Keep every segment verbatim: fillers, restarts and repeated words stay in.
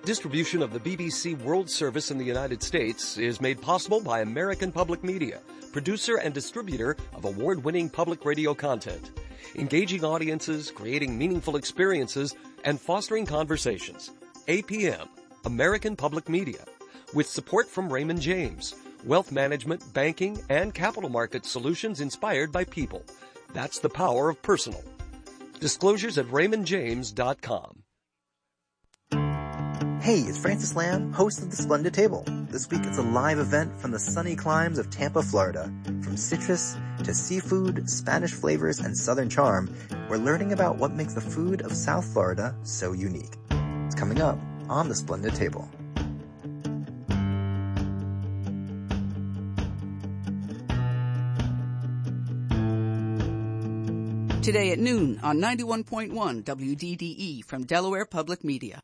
Distribution of the B B C World Service in the United States is made possible by American Public Media, producer and distributor of award-winning public radio content. Engaging audiences, creating meaningful experiences, and fostering conversations. A P M, American Public Media, with support from Raymond James, wealth management, banking, and capital market solutions inspired by people. That's the power of personal. Disclosures at raymond james dot com. Hey, it's Francis Lamb, host of The Splendid Table. This week it's a live event from the sunny climes of Tampa, Florida. From citrus to seafood, Spanish flavors, and southern charm, we're learning about what makes the food of South Florida so unique. It's coming up on The Splendid Table. Today at noon on ninety-one point one W D D E from Delaware Public Media.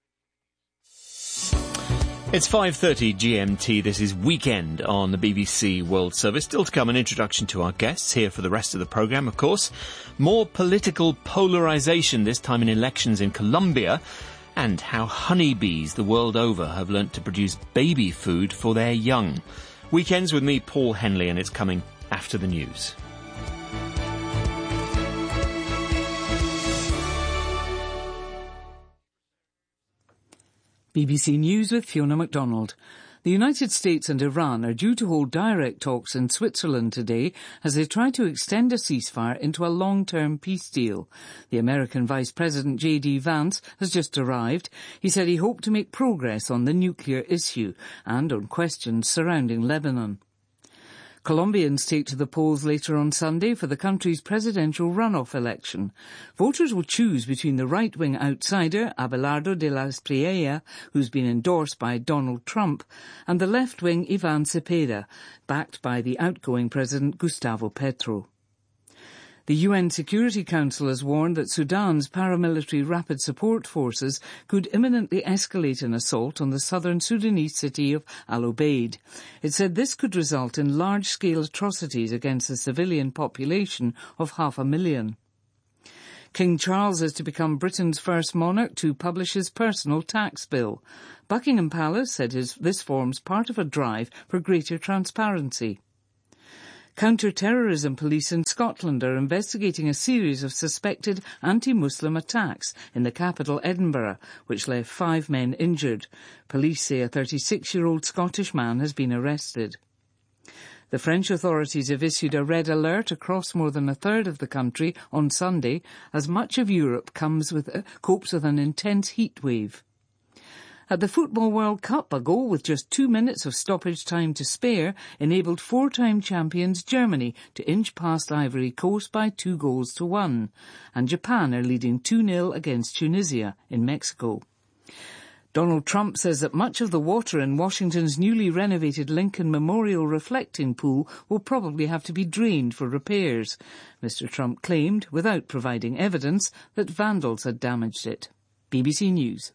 It's five thirty G M T. This is Weekend on the B B C World Service. Still to come, an introduction to our guests here for the rest of the programme, of course. More political polarisation, this time in elections in Colombia, and how honeybees the world over have learnt to produce baby food for their young. Weekends with me, Paul Henley, and it's coming after the news. B B C News with Fiona MacDonald. The United States and Iran are due to hold direct talks in Switzerland today as they try to extend a ceasefire into a long-term peace deal. The American Vice President J D Vance has just arrived. He said he hoped to make progress on the nuclear issue and on questions surrounding Lebanon. Colombians take to the polls later on Sunday for the country's presidential runoff election. Voters will choose between the right-wing outsider, Abelardo de la Espriella, who's been endorsed by Donald Trump, and the left-wing Ivan Cepeda, backed by the outgoing president Gustavo Petro. The U N Security Council has warned that Sudan's paramilitary rapid support forces could imminently escalate an assault on the southern Sudanese city of Al Obeid. It said this could result in large-scale atrocities against the civilian population of half a million. King Charles is to become Britain's first monarch to publish his personal tax bill. Buckingham Palace said his, this forms part of a drive for greater transparency. Counter-terrorism police in Scotland are investigating a series of suspected anti-Muslim attacks in the capital, Edinburgh, which left five men injured. Police say a thirty-six-year-old Scottish man has been arrested. The French authorities have issued a red alert across more than a third of the country on Sunday as much of Europe comes with, uh, copes with an intense heat wave. At the Football World Cup, a goal with just two minutes of stoppage time to spare enabled four-time champions Germany to inch past Ivory Coast by two goals to one. And Japan are leading two nil against Tunisia in Mexico. Donald Trump says that much of the water in Washington's newly renovated Lincoln Memorial reflecting pool will probably have to be drained for repairs. Mister Trump claimed, without providing evidence, that vandals had damaged it. B B C News.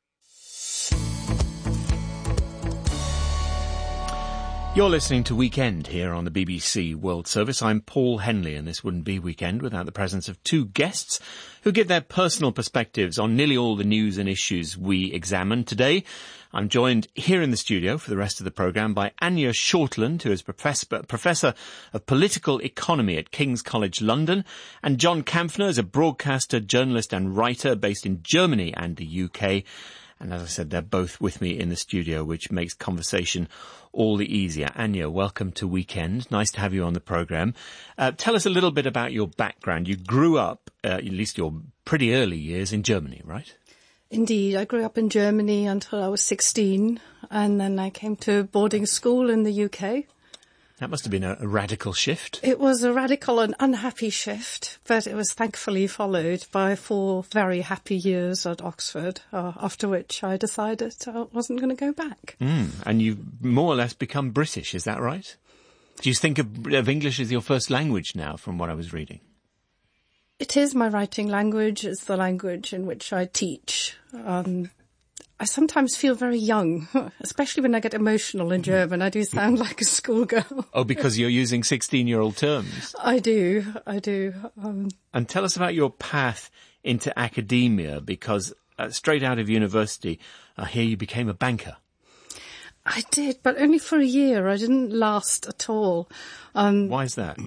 You're listening to Weekend here on the B B C World Service. I'm Paul Henley, and this wouldn't be Weekend without the presence of two guests who give their personal perspectives on nearly all the news and issues we examine. Today, I'm joined here in the studio for the rest of the programme by Anya Shortland, who is professor, professor of political economy at King's College London, and John Kampfner is a broadcaster, journalist and writer based in Germany and the U K. And as I said, they're both with me in the studio, which makes conversation all the easier. Anya, welcome to Weekend. Nice to have you on the programme. Uh, tell us a little bit about your background. You grew up, uh, at least your pretty early years, in Germany, right? Indeed. I grew up in Germany until I was sixteen, and then I came to boarding school in the U K. That must have been a, a radical shift. It was a radical and unhappy shift, but it was thankfully followed by four very happy years at Oxford, uh, after which I decided I wasn't going to go back. Mm, and you've more or less become British, is that right? Do you think of, of English as your first language now, from what I was reading? It is my writing language. It's the language in which I teach. Um, I sometimes feel very young, especially when I get emotional in German. I do sound like a schoolgirl. Oh, because you're using sixteen-year-old terms. I do, I do. Um, and tell us about your path into academia, because uh, straight out of university, I hear you became a banker. I did, but only for a year. I didn't last at all. Um, Why is that?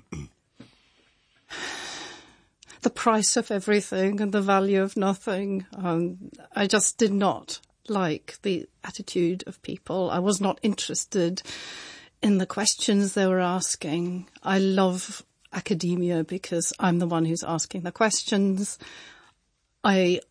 The price of everything and the value of nothing. Um, I just did not like the attitude of people. I was not interested in the questions they were asking. I love academia because I'm the one who's asking the questions. I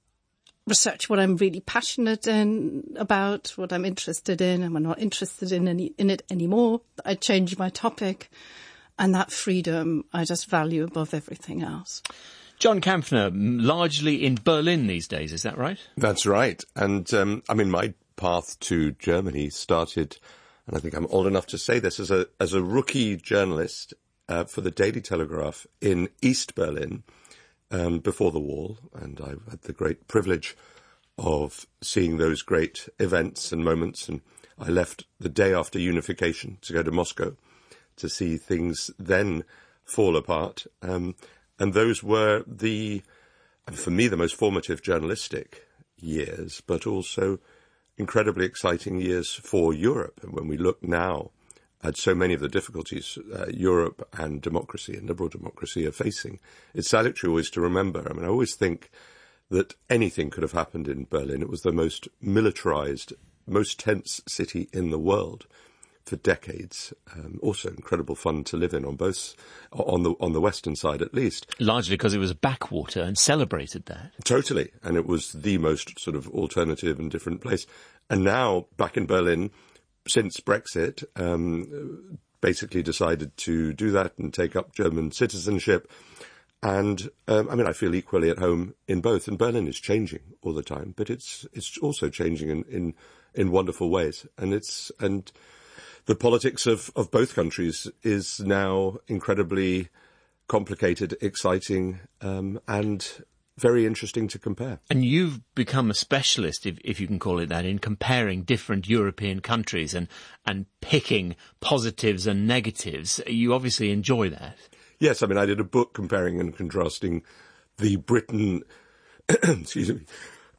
research what I'm really passionate in about, what I'm interested in, and I'm not interested in any in it anymore. I change my topic, and that freedom I just value above everything else. John Kampfner, largely in Berlin these days, is that right? That's right. And, um, I mean, my path to Germany started, and I think I'm old enough to say this, as a as a rookie journalist uh, for the Daily Telegraph in East Berlin um, before the wall. And I had the great privilege of seeing those great events and moments. And I left the day after unification to go to Moscow to see things then fall apart. Um, and those were the, for me, the most formative journalistic years, but also incredibly exciting years for Europe. And when we look now at so many of the difficulties uh, Europe and democracy and liberal democracy are facing, it's salutary always to remember. I mean, I always think that anything could have happened in Berlin. It was the most militarized, most tense city in the world for decades. Um, also incredible fun to live in on both, on the on the western side at least. Largely because it was a backwater and celebrated that. Totally. And it was the most sort of alternative and different place. And now, back in Berlin, since Brexit, um, basically decided to do that and take up German citizenship. And, um, I mean, I feel equally at home in both. And Berlin is changing all the time, but it's it's also changing in, in, in wonderful ways. And it's and the politics of, of both countries is now incredibly complicated, exciting, um, and very interesting to compare. And you've become a specialist, if, if you can call it that, in comparing different European countries and, and picking positives and negatives. You obviously enjoy that. Yes, I mean, I did a book comparing and contrasting the Britain, excuse me,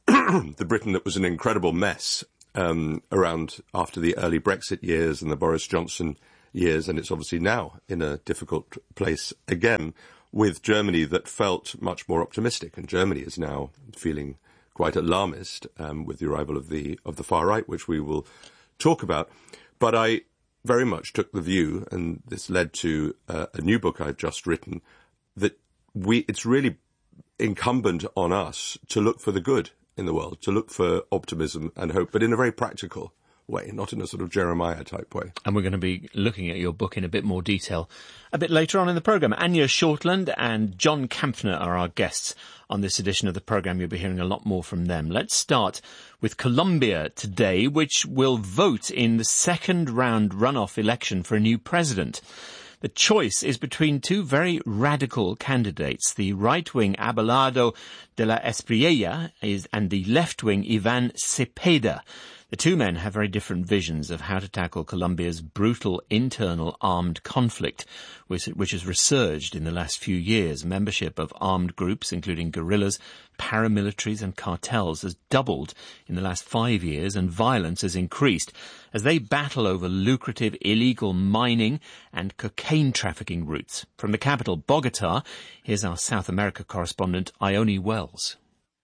the Britain that was an incredible mess um, around after the early Brexit years and the Boris Johnson years, and it's obviously now in a difficult place again, with Germany that felt much more optimistic, and Germany is now feeling quite alarmist um, with the arrival of the of the far right, which we will talk about. But I very much took the view, and this led to uh, a new book I've just written, that we it's really incumbent on us to look for the good in the world, to look for optimism and hope, but in a very practical way, not in a sort of Jeremiah type way. And we're going to be looking at your book in a bit more detail a bit later on in the programme. Anya Shortland and John Kampfner are our guests on this edition of the programme. You'll be hearing a lot more from them. Let's start with Colombia today, which will vote in the second round runoff election for a new president. The choice is between two very radical candidates, the right-wing Abelardo de la Espriella is, and the left-wing Ivan Cepeda. The two men have very different visions of how to tackle Colombia's brutal internal armed conflict, which, which has resurged in the last few years. Membership of armed groups, including guerrillas, paramilitaries and cartels, has doubled in the last five years, and violence has increased as they battle over lucrative illegal mining and cocaine trafficking routes. From the capital, Bogota, here's our South America correspondent, Ione Wells.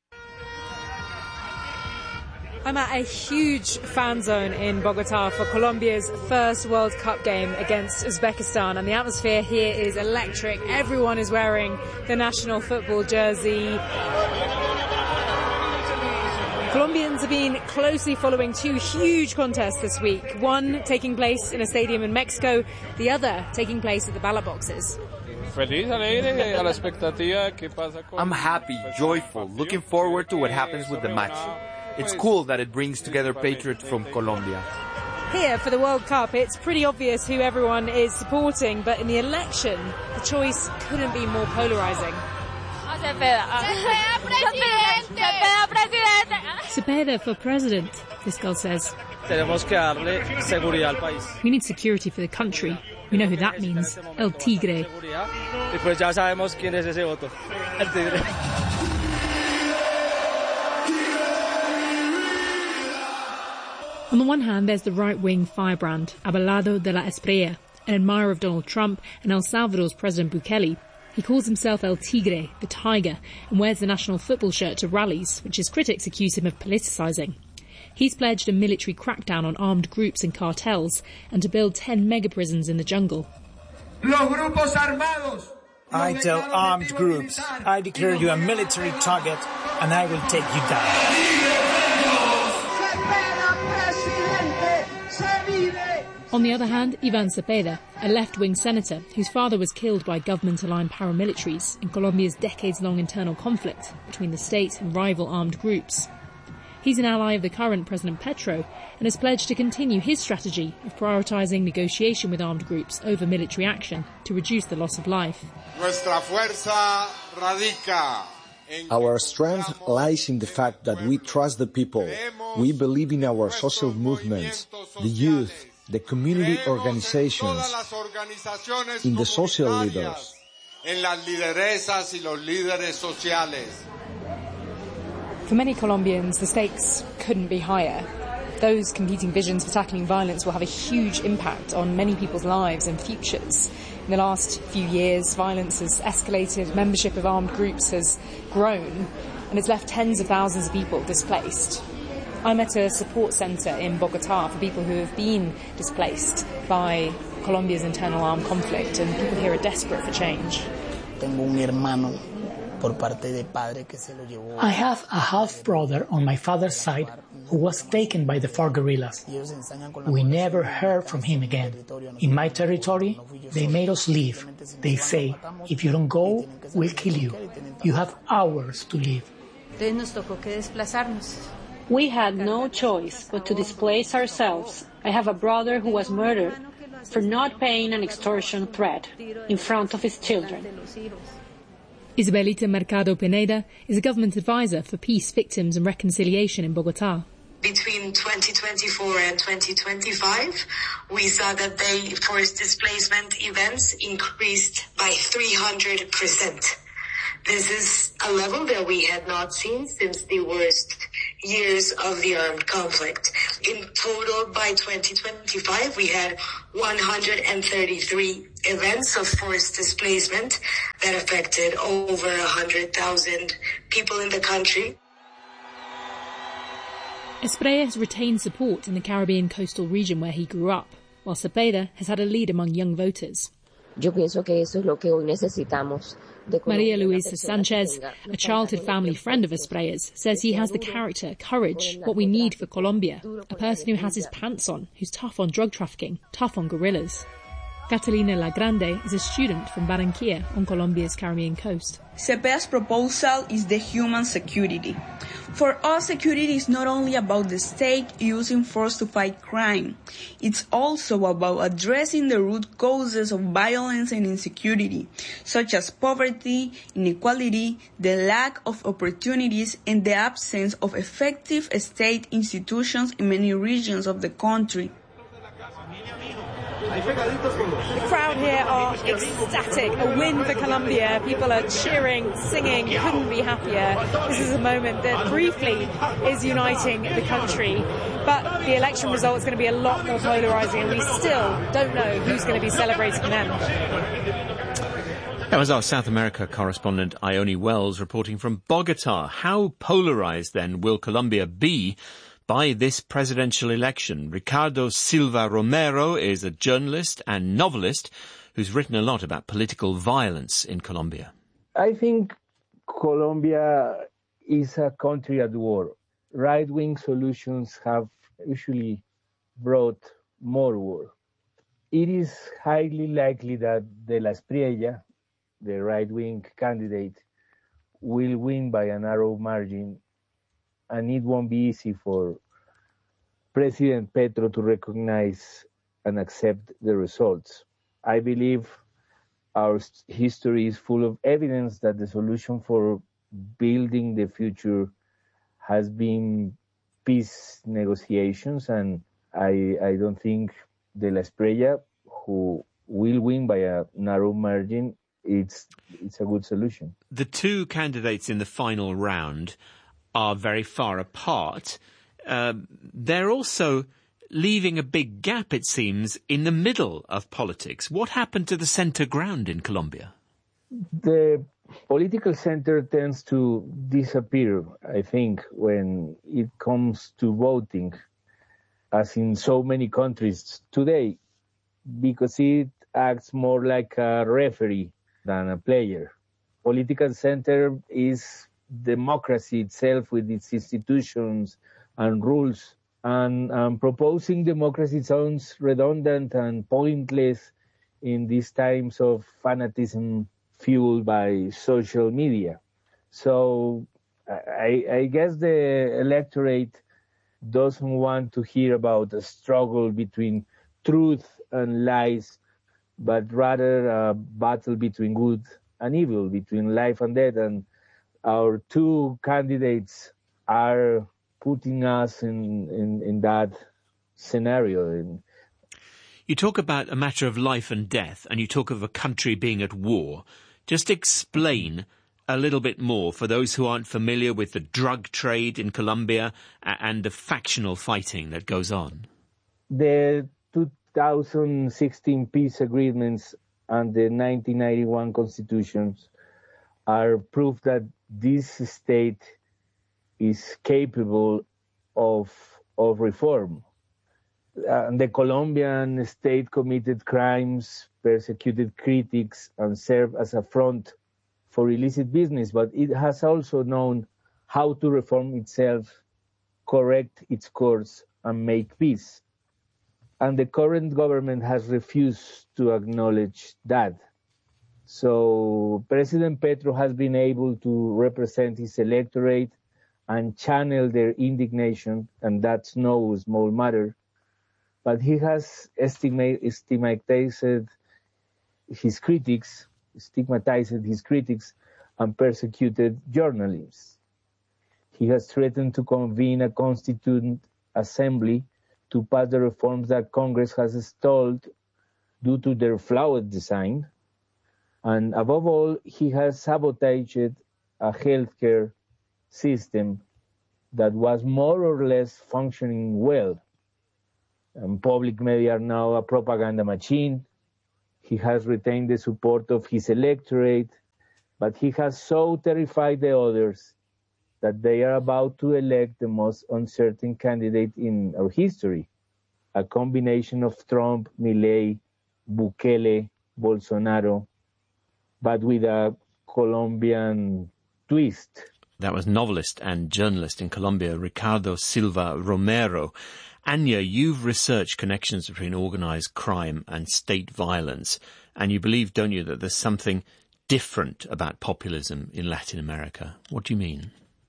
I'm at a huge fan zone in Bogota for Colombia's first World Cup game against Uzbekistan, and the atmosphere here is electric. Everyone is wearing the national football jersey. Colombians have been closely following two huge contests this week, one taking place in a stadium in Mexico, the other taking place at the ballot boxes. I'm happy, joyful, looking forward to what happens with the match. It's cool that it brings together patriots from Colombia. Here for the World Cup, it's pretty obvious who everyone is supporting, but in the election, the choice couldn't be more polarizing. Cepeda for president, this girl says. We need security for the country. We know who that means. El Tigre. On the one hand, there's the right-wing firebrand, Abelardo de la Espriella, an admirer of Donald Trump and El Salvador's President Bukele. He calls himself El Tigre, the tiger, and wears the national football shirt to rallies, which his critics accuse him of politicising. He's pledged a military crackdown on armed groups and cartels and to build ten mega-prisons in the jungle. I tell armed groups, I declare you a military target and I will take you down. On the other hand, Ivan Cepeda, a left-wing senator whose father was killed by government-aligned paramilitaries in Colombia's decades-long internal conflict between the state and rival armed groups. He's an ally of the current President Petro and has pledged to continue his strategy of prioritising negotiation with armed groups over military action to reduce the loss of life. Our strength lies in the fact that we trust the people. We believe in our social movements, the youth, the community organizations, in the social leaders. For many Colombians, the stakes couldn't be higher. Those competing visions for tackling violence will have a huge impact on many people's lives and futures. In the last few years, violence has escalated, membership of armed groups has grown, and it's left tens of thousands of people displaced. I'm at a support centre in Bogotá for people who have been displaced by Colombia's internal armed conflict, and people here are desperate for change. Tengo un hermano. I have a half-brother on my father's side who was taken by the FARC guerrillas. We never heard from him again. In my territory, they made us leave. They say, if you don't go, we'll kill you. You have hours to leave. We had no choice but to displace ourselves. I have a brother who was murdered for not paying an extortion threat in front of his children. Isabelita Mercado Pineda is a government advisor for peace, victims and reconciliation in Bogotá. Between twenty twenty-four and twenty twenty-five, we saw that the forced displacement events increased by three hundred percent. This is a level that we had not seen since the worst years of the armed conflict. In total, by twenty twenty-five, we had one hundred thirty-three events of forced displacement that affected over one hundred thousand people in the country. Espriella has retained support in the Caribbean coastal region where he grew up, while Cepeda has had a lead among young voters. Yo pienso que eso es lo que hoy necesitamos. Maria Luisa Sanchez, a childhood family friend of Esprella's, says he has the character, courage, what we need for Colombia, a person who has his pants on, who's tough on drug trafficking, tough on guerrillas. Catalina Lagrande is a student from Barranquilla on Colombia's Caribbean coast. Cepeda's proposal is the human security. For us, security is not only about the state using force to fight crime. It's also about addressing the root causes of violence and insecurity, such as poverty, inequality, the lack of opportunities, and the absence of effective state institutions in many regions of the country. The crowd here are ecstatic. A win for Colombia. People are cheering, singing, couldn't be happier. This is a moment that briefly is uniting the country. But the election result is going to be a lot more polarising, and we still don't know who's going to be celebrating them. That was our South America correspondent Ione Wells reporting from Bogotá. How polarised then will Colombia be by this presidential election? Ricardo Silva Romero is a journalist and novelist who's written a lot about political violence in Colombia. I think Colombia is a country at war. Right-wing solutions have usually brought more war. It is highly likely that De la Espriella, the right-wing candidate, will win by a narrow margin, and it won't be easy for President Petro to recognize and accept the results. I believe our history is full of evidence that the solution for building the future has been peace negotiations, and I, I don't think De la Espriella, who will win by a narrow margin, it's it's a good solution. The two candidates in the final round are very far apart. Uh, they're also leaving a big gap, it seems, in the middle of politics. What happened to the centre ground in Colombia? The political center tends to disappear, I think, when it comes to voting, as in so many countries today, because it acts more like a referee than a player. Political center is democracy itself with its institutions and rules. And um, proposing democracy sounds redundant and pointless in these times of fanatism fueled by social media. So I, I guess the electorate doesn't want to hear about a struggle between truth and lies, but rather a battle between good and evil, between life and death. And our two candidates are putting us in, in, in that scenario. And you talk about a matter of life and death, and you talk of a country being at war. Just explain a little bit more for those who aren't familiar with the drug trade in Colombia and the factional fighting that goes on. The two thousand sixteen peace agreements and the nineteen ninety-one constitutions are proof that this state is capable of of reform. Uh, the Colombian state committed crimes, persecuted critics, and served as a front for illicit business, but it has also known how to reform itself, correct its course, and make peace. And the current government has refused to acknowledge that. So President Petro has been able to represent his electorate and channel their indignation, and that's no small matter. But he has estimate, stigmatized his critics, stigmatized his critics, and persecuted journalists. He has threatened to convene a constituent assembly to pass the reforms that Congress has stalled due to their flawed design. And above all, he has sabotaged a healthcare system that was more or less functioning well. And public media are now a propaganda machine. He has retained the support of his electorate, but he has so terrified the others that they are about to elect the most uncertain candidate in our history, a combination of Trump, Milei, Bukele, Bolsonaro, but with a Colombian twist. That was novelist and journalist in Colombia, Ricardo Silva Romero. Anya, you've researched connections between organised crime and state violence, and you believe, don't you, that there's something different about populism in Latin America. What do you mean?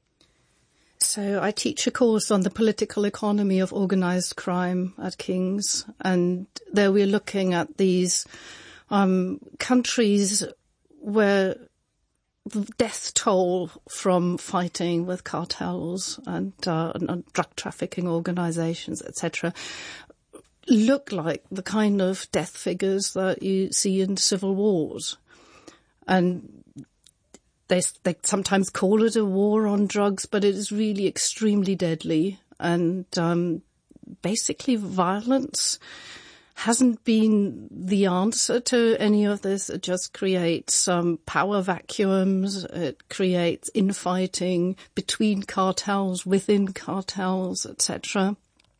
So I teach a course on the political economy of organised crime at King's, and there we're looking at these um, countries where the death toll from fighting with cartels and, uh, and drug trafficking organisations, et cetera, look like the kind of death figures that you see in civil wars. And they, they sometimes call it a war on drugs, but it is really extremely deadly. And um, basically violence hasn't been the answer to any of this. It just creates um, power vacuums. It creates infighting between cartels, within cartels, et cetera.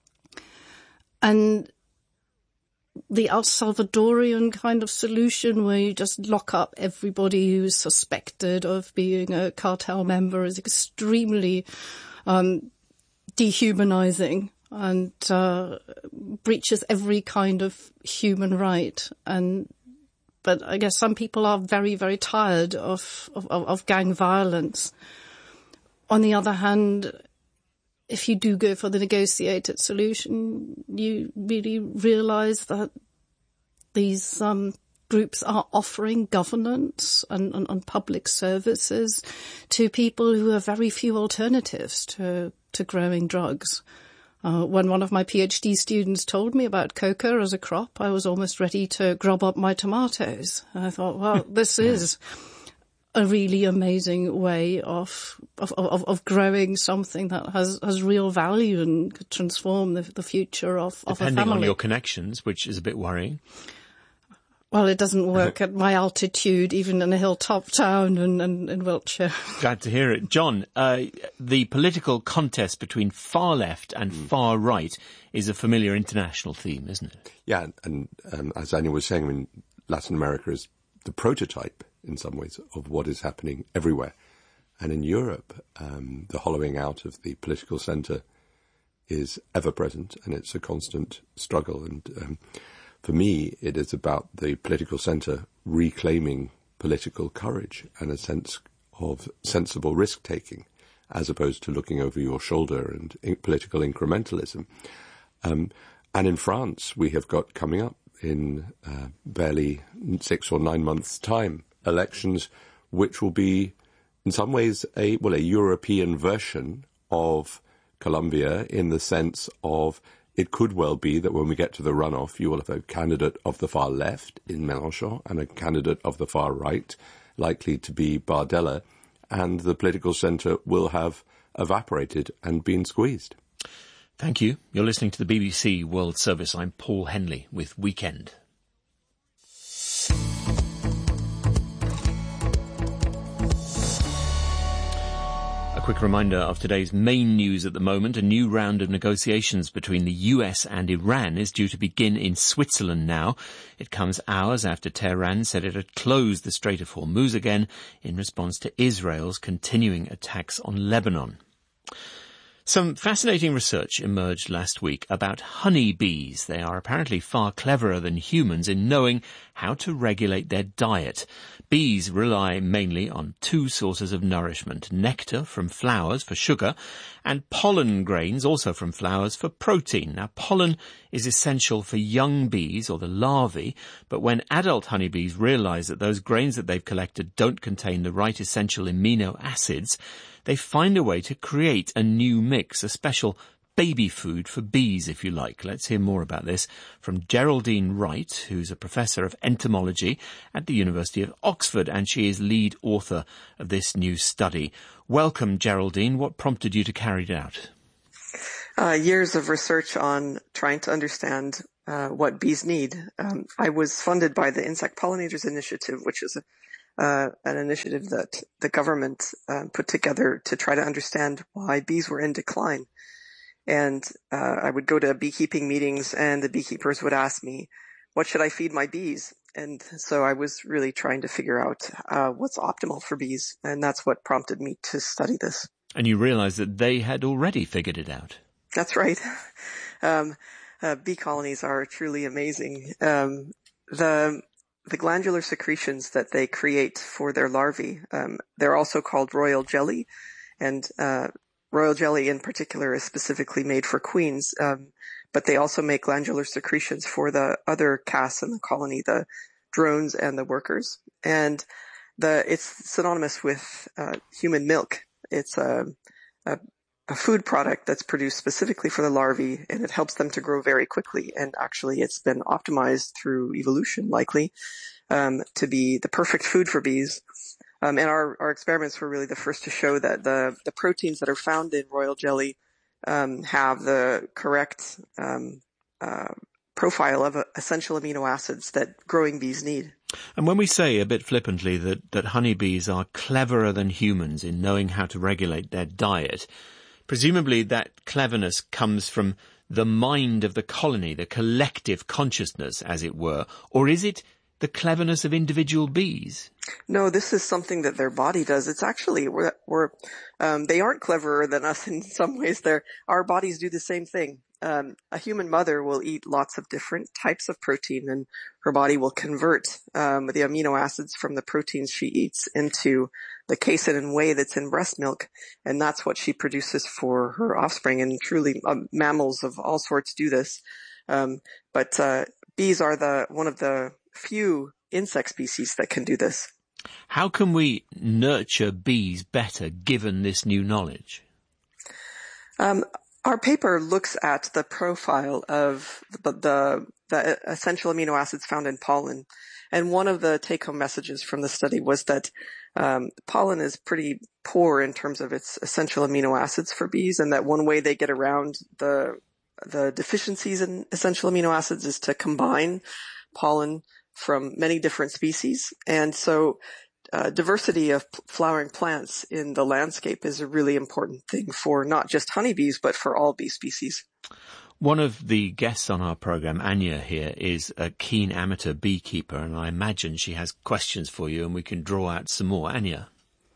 And the El Salvadorian kind of solution where you just lock up everybody who's suspected of being a cartel member is extremely um, dehumanizing and uh, breaches every kind of human right. And but I guess some people are very, very tired of, of, of gang violence. On the other hand, if you do go for the negotiated solution, you really realise that these um, groups are offering governance and, and, and public services to people who have very few alternatives to, to growing drugs. Uh, when one of my PhD students told me about coca as a crop, I was almost ready to grub up my tomatoes. And I thought, well, this is a really amazing way of of, of, of growing something that has, has real value and could transform the, the future of, of a family. Depending on your connections, which is a bit worrying. Well, it doesn't work at my altitude, even in a hilltop town in, in, in Wiltshire. Glad to hear it. John, uh, the political contest between far left and mm. far right is a familiar international theme, isn't it? Yeah, and um, as Anya was saying, I mean, Latin America is the prototype, in some ways, of what is happening everywhere. And in Europe, um, the hollowing out of the political centre is ever present, and it's a constant struggle. And um, for me, it is about the political centre reclaiming political courage and a sense of sensible risk-taking, as opposed to looking over your shoulder and in- political incrementalism. Um, and in France, we have got coming up in uh, barely six or nine months' time, elections which will be, in some ways, a well, a European version of Colombia, in the sense of it could well be that when we get to the runoff, you will have a candidate of the far left in Mélenchon and a candidate of the far right, likely to be Bardella, and the political centre will have evaporated and been squeezed. Thank you. You're listening to the B B C World Service. I'm Paul Henley with Weekend. A quick reminder of today's main news at the moment. A new round of negotiations between the U S and Iran is due to begin in Switzerland now. It comes hours after Tehran said it had closed the Strait of Hormuz again in response to Israel's continuing attacks on Lebanon. Some fascinating research emerged last week about honeybees. They are apparently far cleverer than humans in knowing how to regulate their diet. Bees rely mainly on two sources of nourishment: nectar from flowers for sugar and pollen grains, also from flowers, for protein. Now, pollen is essential for young bees, or the larvae, but when adult honeybees realize that those grains that they've collected don't contain the right essential amino acids, they find a way to create a new mix, a special baby food for bees, if you like. Let's hear more about this from Geraldine Wright, who's a professor of entomology at the University of Oxford, and she is lead author of this new study. Welcome, Geraldine. What prompted you to carry it out? Uh, years of research on trying to understand uh, what bees need. Um, I was funded by the Insect Pollinators Initiative, which is a Uh, an initiative that the government uh, put together to try to understand why bees were in decline. And uh, I would go to beekeeping meetings, and the beekeepers would ask me, what should I feed my bees? And so I was really trying to figure out uh, what's optimal for bees, and that's what prompted me to study this. And you realized that they had already figured it out. That's right. um, uh, bee colonies are truly amazing. Um, the The glandular secretions that they create for their larvae, um, they're also called royal jelly, and uh, royal jelly in particular is specifically made for queens, um, but they also make glandular secretions for the other castes in the colony, the drones and the workers. And the it's synonymous with uh, human milk. It's a, a a food product that's produced specifically for the larvae, and it helps them to grow very quickly. And actually, it's been optimized through evolution, likely, um, to be the perfect food for bees. Um, and our, our experiments were really the first to show that the, the proteins that are found in royal jelly um, have the correct um, uh, profile of uh, essential amino acids that growing bees need. And when we say a bit flippantly that, that honeybees are cleverer than humans in knowing how to regulate their diet, presumably that cleverness comes from the mind of the colony, the collective consciousness, as it were, or is it the cleverness of individual bees? No, this is something that their body does. It's actually, we're, we're um, they aren't cleverer than us in some ways. They're, our bodies do the same thing. Um, a human mother will eat lots of different types of protein, and her body will convert um, the amino acids from the proteins she eats into the casein and whey that's in breast milk, and that's what she produces for her offspring. And truly, um, mammals of all sorts do this. Um, but uh, bees are the one of the few insect species that can do this. How can we nurture bees better given this new knowledge? Um, Our paper looks at the profile of the, the, the essential amino acids found in pollen. And one of the take-home messages from the study was that um, pollen is pretty poor in terms of its essential amino acids for bees, and that one way they get around the the deficiencies in essential amino acids is to combine pollen from many different species. And so uh, diversity of p- flowering plants in the landscape is a really important thing for not just honeybees, but for all bee species. One of the guests on our programme, Anya here, is a keen amateur beekeeper, and I imagine she has questions for you, and we can draw out some more. Anya?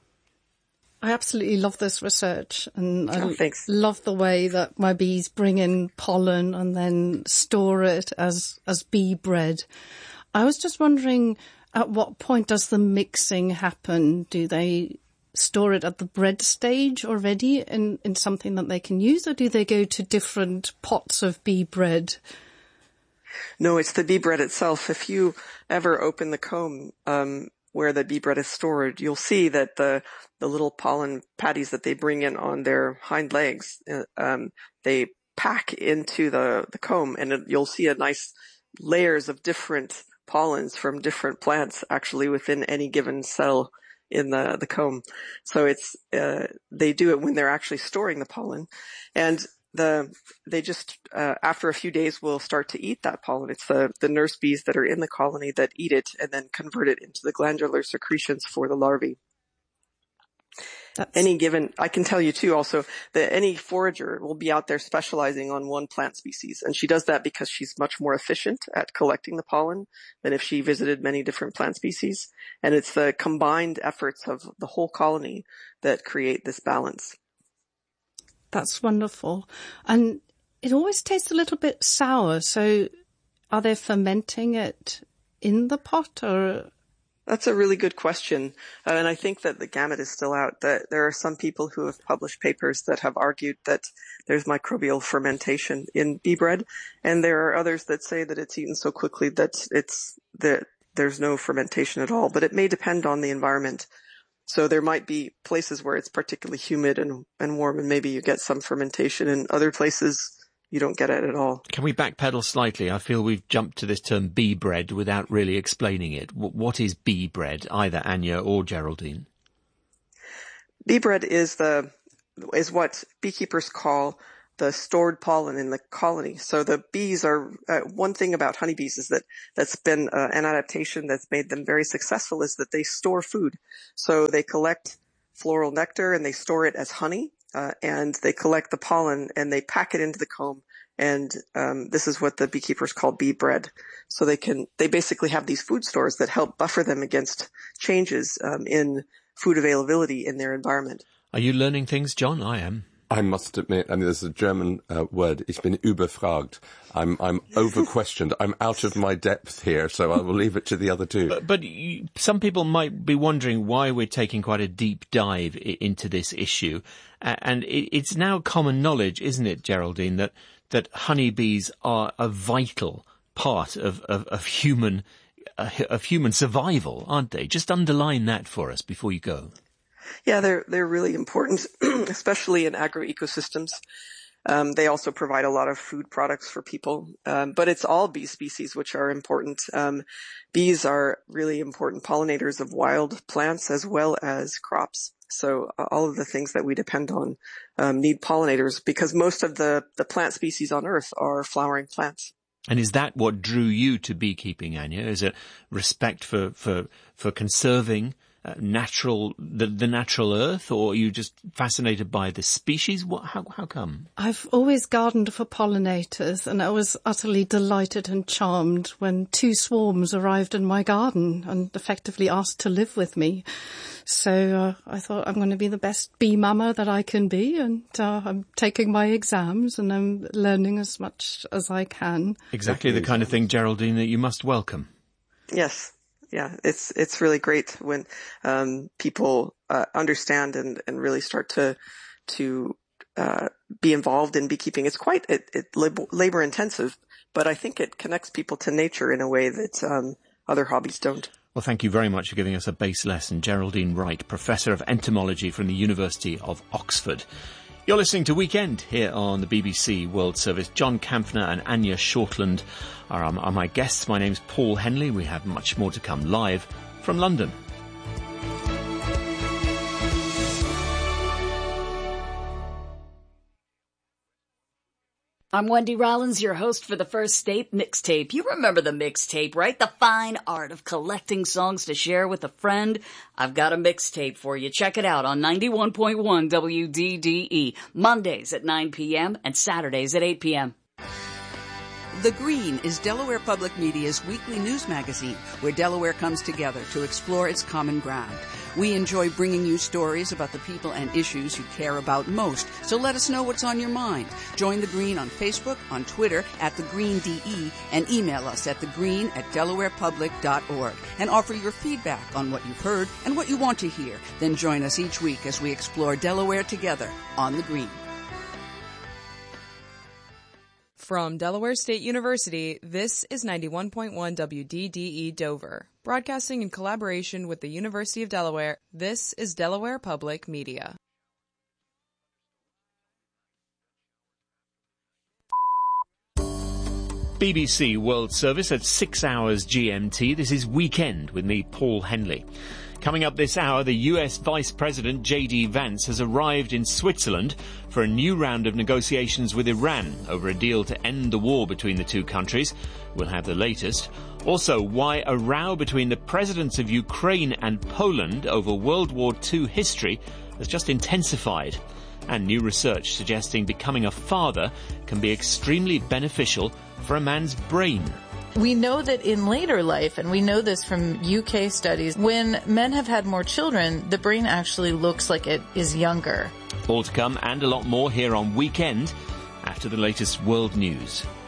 I absolutely love this research, and oh, I thanks. love the way that my bees bring in pollen and then store it as as bee bread. I was just wondering, at what point does the mixing happen? Do they store it at the bread stage already in, in something that they can use, or do they go to different pots of bee bread? No, it's the bee bread itself. If you ever open the comb um, where the bee bread is stored, you'll see that the the little pollen patties that they bring in on their hind legs, uh, um, they pack into the, the comb, and it, you'll see a nice layers of different pollens from different plants actually within any given cell in the, the comb. So it's, uh, they do it when they're actually storing the pollen. And the, they just, uh, after a few days will start to eat that pollen. It's the, the nurse bees that are in the colony that eat it and then convert it into the glandular secretions for the larvae. That's... Any given, I can tell you too also that any forager will be out there specializing on one plant species. And she does that because she's much more efficient at collecting the pollen than if she visited many different plant species. And it's the combined efforts of the whole colony that create this balance. That's wonderful. And it always tastes a little bit sour. So are they fermenting it in the pot, or? That's a really good question. Uh, and I think that the gamut is still out. That there are some people who have published papers that have argued that there's microbial fermentation in bee bread. And there are others that say that it's eaten so quickly that it's, that there's no fermentation at all. But it may depend on the environment. So there might be places where it's particularly humid and, and warm, and maybe you get some fermentation. In other places, you don't get it at all. Can we backpedal slightly? I feel we've jumped to this term bee bread without really explaining it. What is bee bread, either Anya or Geraldine? Bee bread is the is what beekeepers call the stored pollen in the colony. So the bees are, uh, one thing about honeybees is that that's been uh, an adaptation that's made them very successful is that they store food. So they collect floral nectar and they store it as honey. Uh, and they collect the pollen and they pack it into the comb. And um, this is what the beekeepers call bee bread. So they can, they basically have these food stores that help buffer them against changes um, in food availability in their environment. Are you learning things, John? I am. I must admit, I mean, there's a German uh, word. Ich bin überfragt. I'm, I'm over-questioned. I'm out of my depth here, so I will leave it to the other two. But, but you, some people might be wondering why we're taking quite a deep dive I- into this issue. Uh, and it, it's now common knowledge, isn't it, Geraldine, that, that honeybees are a vital part of, of, of human, uh, of human survival, aren't they? Just underline that for us before you go. Yeah, they're they're really important, especially in agroecosystems. Um, they also provide a lot of food products for people, um, but it's all bee species which are important. Um, bees are really important pollinators of wild plants as well as crops. So uh, all of the things that we depend on um, need pollinators because most of the, the plant species on Earth are flowering plants. And is that what drew you to beekeeping, Anya? Is it respect for for for conserving Uh, natural, the, the natural earth, or are you just fascinated by the species? What, how, how come? I've always gardened for pollinators, and I was utterly delighted and charmed when two swarms arrived in my garden and effectively asked to live with me. So uh, I thought I'm going to be the best bee mama that I can be, and uh, I'm taking my exams and I'm learning as much as I can. Exactly the kind of thing, Geraldine, that you must welcome. Yes. Yeah, it's it's really great when um, people uh, understand and, and really start to to uh, be involved in beekeeping. It's quite it, it labor intensive, but I think it connects people to nature in a way that um, other hobbies don't. Well, thank you very much for giving us a base lesson, Geraldine Wright, Professor of Entomology from the University of Oxford. You're listening to Weekend here on the B B C World Service. John Kampfner and Anya Shortland are, um, are my guests. My name's Paul Henley. We have much more to come live from London. I'm Wendy Rollins, your host for the First State Mixtape. You remember the mixtape, right? The fine art of collecting songs to share with a friend. I've got a mixtape for you. Check it out on ninety-one point one W D D E, Mondays at nine p.m. and Saturdays at eight p.m. The Green is Delaware Public Media's weekly news magazine, where Delaware comes together to explore its common ground. We enjoy bringing you stories about the people and issues you care about most, so let us know what's on your mind. Join The Green on Facebook, on Twitter, at The Green D E, and email us at thegreen at delaware public dot org, and offer your feedback on what you've heard and what you want to hear. Then join us each week as we explore Delaware together on The Green. From Delaware State University, this is ninety-one point one W D D E Dover. Broadcasting in collaboration with the University of Delaware, this is Delaware Public Media. B B C World Service at six hours G M T. This is Weekend with me, Paul Henley. Coming up this hour, the U S Vice President J D Vance has arrived in Switzerland for a new round of negotiations with Iran over a deal to end the war between the two countries. We'll have the latest. Also, why a row between the presidents of Ukraine and Poland over World War Two history has just intensified. And new research suggesting becoming a father can be extremely beneficial for a man's brain. We know that in later life, and we know this from U K studies, when men have had more children, the brain actually looks like it is younger. All to come and a lot more here on Weekend after the latest world news.